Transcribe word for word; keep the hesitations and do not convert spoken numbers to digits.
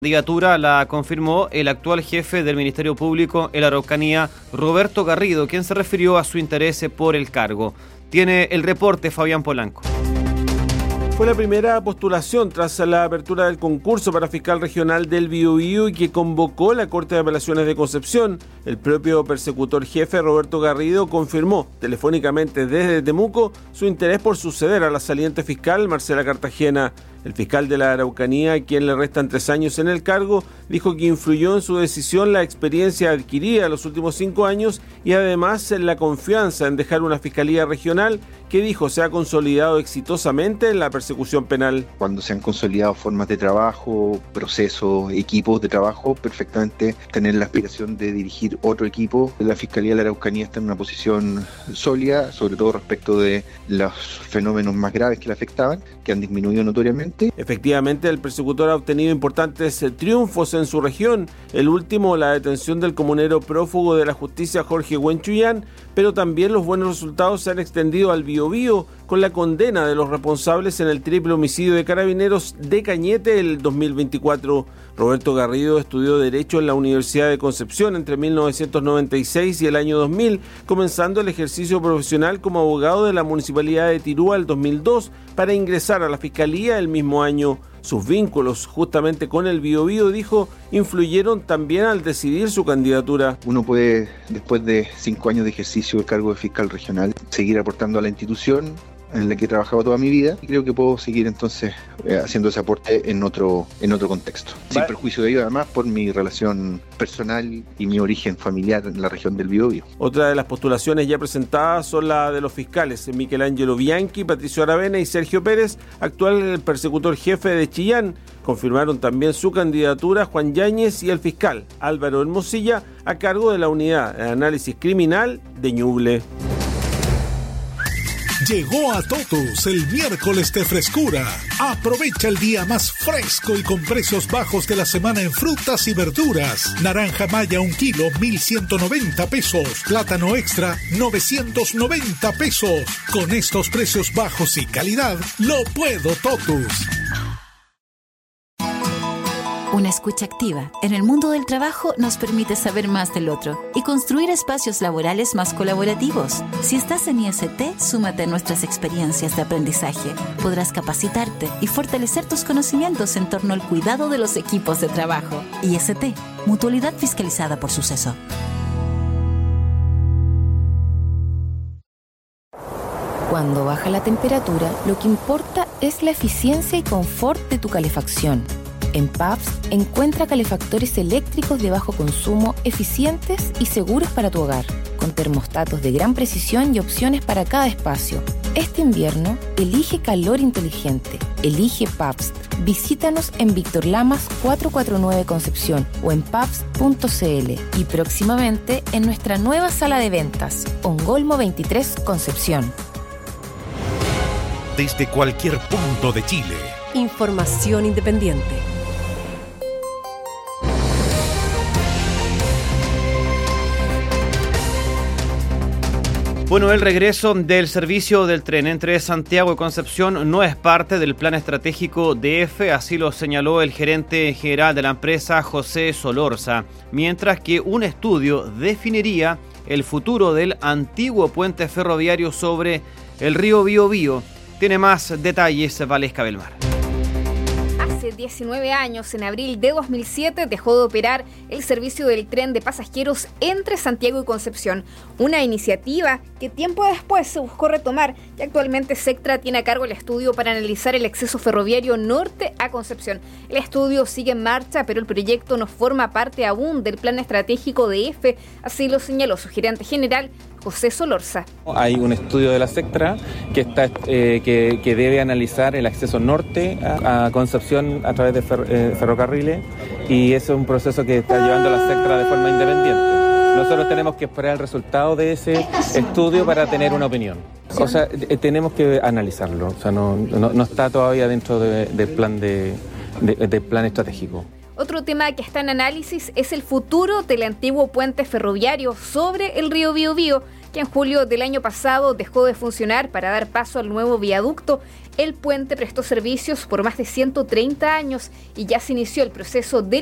candidatura la confirmó el actual jefe del Ministerio Público en la Araucanía, Roberto Garrido, quien se refirió a su interés por el cargo. Tiene el reporte Fabián Polanco. Fue la primera postulación tras la apertura del concurso para fiscal regional del Biobío y que convocó la Corte de Apelaciones de Concepción. El propio persecutor jefe Roberto Garrido confirmó telefónicamente desde Temuco su interés por suceder a la saliente fiscal Marcela Cartagena. El fiscal de la Araucanía, a quien le restan tres años en el cargo, dijo que influyó en su decisión la experiencia adquirida en los últimos cinco años y además la confianza en dejar una fiscalía regional que dijo se ha consolidado exitosamente en la persecución penal. Cuando se han consolidado formas de trabajo, procesos, equipos de trabajo, perfectamente tener la aspiración de dirigir otro equipo. La Fiscalía de la Araucanía está en una posición sólida, sobre todo respecto de los fenómenos más graves que le afectaban, que han disminuido notoriamente. Efectivamente, el persecutor ha obtenido importantes triunfos en su región, el último la detención del comunero prófugo de la justicia Jorge Huenchuyán, pero también los buenos resultados se han extendido al Biobío con la condena de los responsables en el triple homicidio de carabineros de Cañete el dos mil veinticuatro. Roberto Garrido estudió Derecho en la Universidad de Concepción entre mil novecientos noventa y seis y el año dos mil, comenzando el ejercicio profesional como abogado de la Municipalidad de Tirúa el dos mil dos para ingresar a la Fiscalía el mismo año. Sus vínculos justamente con el Biobío, dijo, influyeron también al decidir su candidatura. Uno puede, después de cinco años de ejercicio del cargo de fiscal regional, seguir aportando a la institución en la que he trabajado toda mi vida y creo que puedo seguir entonces eh, haciendo ese aporte en otro, en otro contexto. Sin perjuicio de ello, además, por mi relación personal y mi origen familiar en la región del Biobío. Otra de las postulaciones ya presentadas son la de los fiscales Michelangelo Bianchi, Patricio Aravena y Sergio Pérez, actual persecutor jefe de Chillán. Confirmaron también su candidatura Juan Yáñez y el fiscal Álvaro Hermosilla a cargo de la unidad de análisis criminal de Ñuble. Llegó a Totus el miércoles de frescura. Aprovecha el día más fresco y con precios bajos de la semana en frutas y verduras. Naranja maya un kilo, mil ciento noventa pesos. Plátano extra, novecientos noventa pesos. Con estos precios bajos y calidad, lo puedo Totus. Una escucha activa en el mundo del trabajo nos permite saber más del otro y construir espacios laborales más colaborativos. Si estás en I S T, súmate a nuestras experiencias de aprendizaje. Podrás capacitarte y fortalecer tus conocimientos en torno al cuidado de los equipos de trabajo. I S T, Mutualidad Fiscalizada por Suceso. Cuando baja la temperatura, lo que importa es la eficiencia y confort de tu calefacción. En Pabst encuentra calefactores eléctricos de bajo consumo, eficientes y seguros para tu hogar, con termostatos de gran precisión y opciones para cada espacio. Este invierno, elige calor inteligente. Elige Pabst. Visítanos en Víctor Lamas cuatrocientos cuarenta y nueve Concepción o en pabst punto c l y próximamente en nuestra nueva sala de ventas, Ongolmo veintitrés Concepción. Desde cualquier punto de Chile. Información independiente. Bueno, el regreso del servicio del tren entre Santiago y Concepción no es parte del plan estratégico de E F E, así lo señaló el gerente general de la empresa, José Solorza, mientras que un estudio definiría el futuro del antiguo puente ferroviario sobre el río Biobío. Tiene más detalles Valesca Belmar. Hace diecinueve años, en abril de dos mil siete, dejó de operar el servicio del tren de pasajeros entre Santiago y Concepción, una iniciativa que tiempo después se buscó retomar y actualmente Sectra tiene a cargo el estudio para analizar el acceso ferroviario norte a Concepción. El estudio sigue en marcha, pero el proyecto no forma parte aún del plan estratégico de E F E, así lo señaló su gerente general, José Solorza. Hay un estudio de la Sectra que, está, eh, que, que debe analizar el acceso norte a, a Concepción a través de fer, eh, ferrocarriles y ese es un proceso que está llevando la Sectra de forma independiente. Nosotros tenemos que esperar el resultado de ese estudio para tener una opinión. O sea, eh, tenemos que analizarlo, o sea, no, no, no está todavía dentro de, del plan, de, de, de plan estratégico. Otro tema que está en análisis es el futuro del antiguo puente ferroviario sobre el río Biobío, que en julio del año pasado dejó de funcionar para dar paso al nuevo viaducto. El puente prestó servicios por más de ciento treinta años y ya se inició el proceso de